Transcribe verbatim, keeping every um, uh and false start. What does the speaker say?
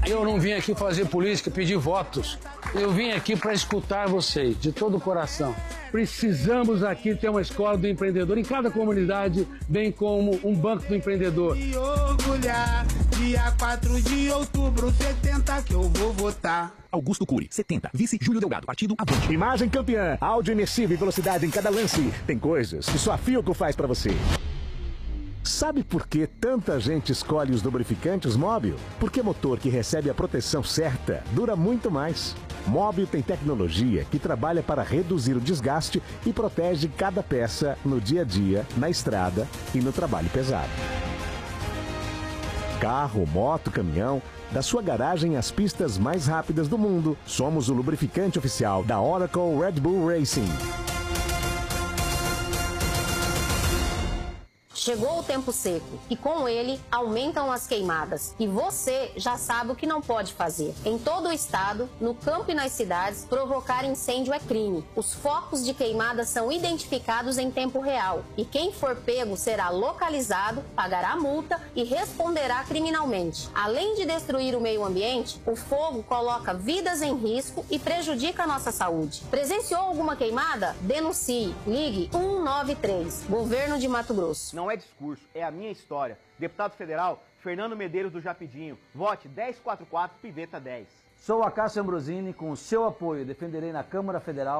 Eu não vim aqui fazer política, pedir votos. Eu vim aqui para escutar vocês, de todo o coração. Precisamos aqui ter uma escola do empreendedor em cada comunidade, bem como um banco do empreendedor. E orgulhar, dia quatro de outubro, setenta que eu vou votar. Augusto Cury, setenta. Vice Júlio Delgado, partido Avante. Imagem campeã, áudio imersivo e velocidade em cada lance. Tem coisas que só a Philco faz pra você. Sabe por que tanta gente escolhe os lubrificantes Móbil? Porque motor que recebe a proteção certa dura muito mais. Móbil tem tecnologia que trabalha para reduzir o desgaste e protege cada peça no dia a dia, na estrada e no trabalho pesado. Carro, moto, caminhão, da sua garagem às pistas mais rápidas do mundo, somos o lubrificante oficial da Oracle Red Bull Racing. Chegou o tempo seco e com ele aumentam as queimadas. E você já sabe o que não pode fazer. Em todo o estado, no campo e nas cidades, provocar incêndio é crime. Os focos de queimada são identificados em tempo real e quem for pego será localizado, pagará multa e responderá criminalmente. Além de destruir o meio ambiente, o fogo coloca vidas em risco e prejudica a nossa saúde. Presenciou alguma queimada? Denuncie. Ligue um nove três. Governo de Mato Grosso. Não é discurso, é a minha história. Deputado Federal, Fernando Medeiros do Japidinho. Vote dez quatro quatro, Piveta dez. Sou a Cássio Ambrosini, com o seu apoio defenderei na Câmara Federal